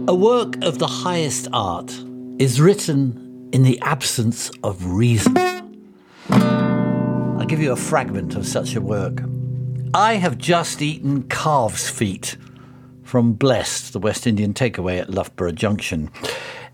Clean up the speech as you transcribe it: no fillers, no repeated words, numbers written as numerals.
A work of the highest art is written in the absence of reason. I'll give you a fragment of such a work. I have just eaten calves' feet from Blessed, the West Indian takeaway at Loughborough Junction.